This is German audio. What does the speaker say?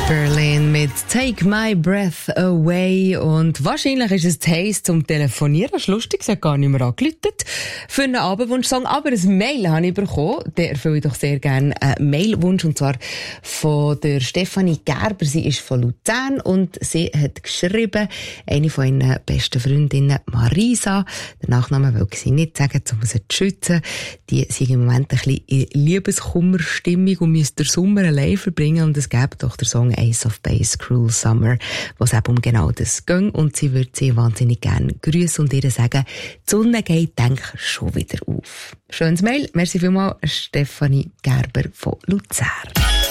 Berlin mit Take My Breath Away. Und wahrscheinlich ist es heiß zum Telefonieren. Das ist lustig, es hat gar nicht mehr angerufen für einen Abendwunsch-Song. Aber ein Mail habe ich bekommen. Der erfülle ich doch sehr gerne einen Mailwunsch. Und zwar von der Stefanie Gerber. Sie ist von Luzern und sie hat geschrieben, eine von ihren besten Freundinnen, Marisa, den Nachnamen will sie nicht sagen, um sie zu schützen. Die sind im Moment ein bisschen in Liebeskummerstimmung und müssen den Sommer allein verbringen. Und es gäbe doch der Song Ace of Base, Cruel Summer, was eben um genau das geht. Und sie würde sie wahnsinnig gerne grüßen und ihr sagen, die Sonne geht, denk schon wieder auf. Schönes Mail. Merci vielmals, Stefanie Gerber von Luzern.